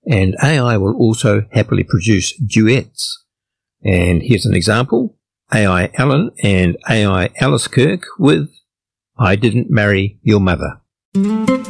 And AI will also happily produce duets. And here's an example. AI Alan and AI Alice Kirk with I Didn't Marry Your Mother.